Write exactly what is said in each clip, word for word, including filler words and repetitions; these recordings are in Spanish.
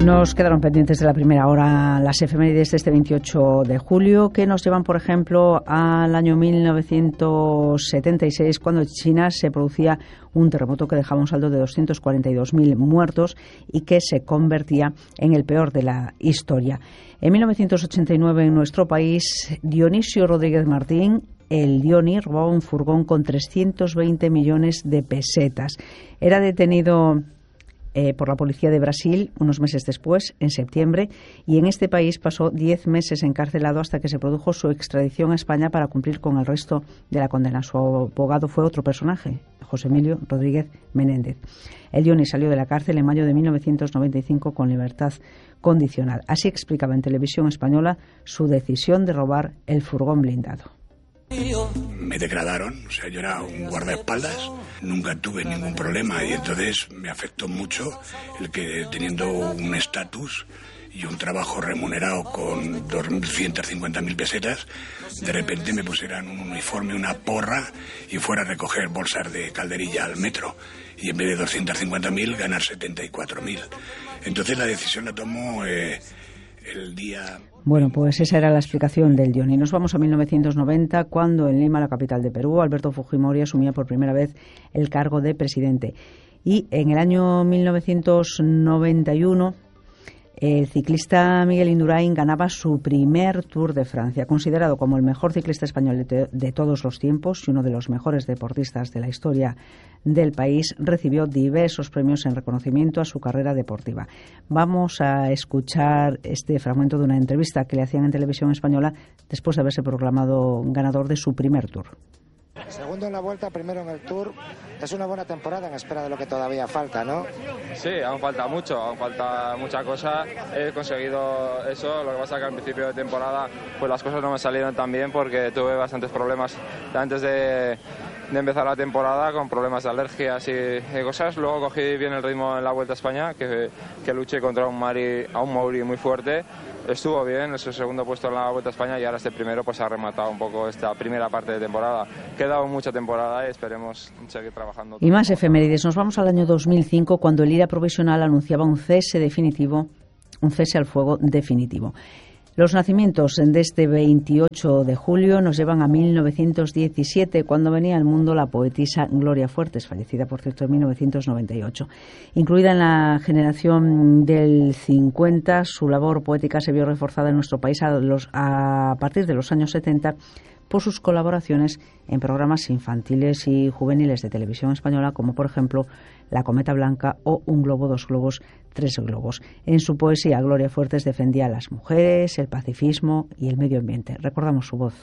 Nos quedaron pendientes de la primera hora las efemérides de este veintiocho de julio, que nos llevan, por ejemplo, al año mil novecientos setenta y seis, cuando en China se producía un terremoto que dejaba un saldo de doscientos cuarenta y dos mil muertos y que se convertía en el peor de la historia. En mil novecientos ochenta y nueve, en nuestro país, Dionisio Rodríguez Martín, el Dioni, robaba un furgón con trescientos veinte millones de pesetas. Era detenido Eh, por la policía de Brasil unos meses después, en septiembre, y en este país pasó diez meses encarcelado hasta que se produjo su extradición a España para cumplir con el resto de la condena. Su abogado fue otro personaje, José Emilio Rodríguez Menéndez. El Dioni salió de la cárcel en mayo de mil novecientos noventa y cinco con libertad condicional. Así explicaba en televisión española su decisión de robar el furgón blindado. Me degradaron, o sea, yo era un guardaespaldas, nunca tuve ningún problema y entonces me afectó mucho el que, teniendo un estatus y un trabajo remunerado con doscientas cincuenta mil pesetas, de repente me pusieran un uniforme, una porra y fuera a recoger bolsas de calderilla al metro y en vez de doscientas cincuenta mil ganar setenta y cuatro mil. Entonces la decisión la tomó eh, el día... Bueno, pues esa era la explicación del Dioni. Nos vamos a mil novecientos noventa, cuando en Lima, la capital de Perú, Alberto Fujimori asumía por primera vez el cargo de presidente. Y en el año mil novecientos noventa y uno, el ciclista Miguel Indurain ganaba su primer Tour de Francia. Considerado como el mejor ciclista español de, de todos los tiempos y uno de los mejores deportistas de la historia del país, recibió diversos premios en reconocimiento a su carrera deportiva. Vamos a escuchar este fragmento de una entrevista que le hacían en televisión española después de haberse proclamado ganador de su primer Tour. Segundo en la Vuelta, primero en el Tour. Es una buena temporada en espera de lo que todavía falta, ¿no? Sí, aún falta mucho, aún falta mucha cosa. He conseguido eso, lo que pasa es que al principio de temporada pues las cosas no me salieron tan bien porque tuve bastantes problemas antes de, de empezar la temporada, con problemas de alergias y, y cosas. Luego cogí bien el ritmo en la Vuelta a España, que, que luché contra un Mari, a un Mauri muy fuerte. Estuvo bien, es su segundo puesto en la Vuelta a España y ahora este primero pues ha rematado un poco esta primera parte de temporada. Queda mucha temporada y esperemos seguir trabajando. Y más efemérides. Nos vamos al año dos mil cinco, cuando el I R A provisional anunciaba un cese definitivo, un cese al fuego definitivo. Los nacimientos de este veintiocho de julio nos llevan a mil novecientos diecisiete, cuando venía al mundo la poetisa Gloria Fuertes, fallecida, por cierto, en mil novecientos noventa y ocho. Incluida en la generación del cincuenta, su labor poética se vio reforzada en nuestro país a, los, a partir de los años setenta por sus colaboraciones en programas infantiles y juveniles de televisión española, como por ejemplo La Cometa Blanca o Un globo, dos globos, tres globos. En su poesía, Gloria Fuertes defendía a las mujeres, el pacifismo y el medio ambiente. Recordamos su voz.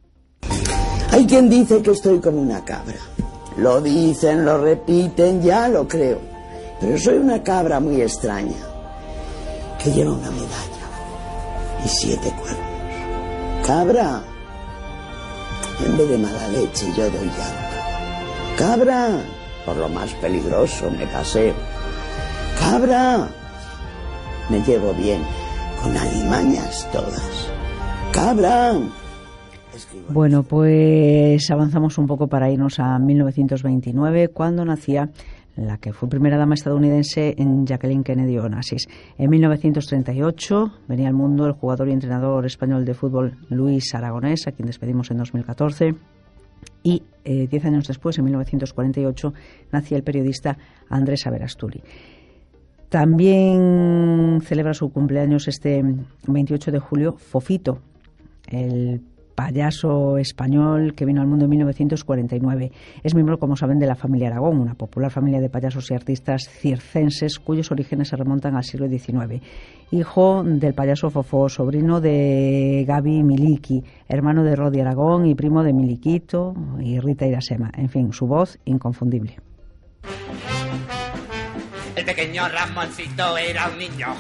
Hay quien dice que estoy como una cabra. Lo dicen, lo repiten, ya lo creo. Pero soy una cabra muy extraña, que lleva una medalla y siete cuernos. Cabra. En vez de mala leche yo doy llanto. Cabra, por lo más peligroso me paseo. Cabra, me llevo bien, con alimañas todas. Cabra. Bueno, pues avanzamos un poco para irnos a mil novecientos veintinueve, cuando nacía la que fue primera dama estadounidense, en Jacqueline Kennedy Onassis. En mil novecientos treinta y ocho venía al mundo el jugador y entrenador español de fútbol Luis Aragonés, a quien despedimos en dos mil catorce. Y eh, diez años después, en mil novecientos cuarenta y ocho, nacía el periodista Andrés Averasturi. También celebra su cumpleaños este veintiocho de julio Fofito, el payaso español que vino al mundo en mil novecientos cuarenta y nueve. Es miembro, como saben, de la familia Aragón, una popular familia de payasos y artistas circenses cuyos orígenes se remontan al siglo diecinueve. Hijo del payaso Fofó, sobrino de Gaby Miliki, hermano de Rodi Aragón y primo de Miliquito y Rita Irasema. En fin, su voz inconfundible. El pequeño Ramoncito era un niño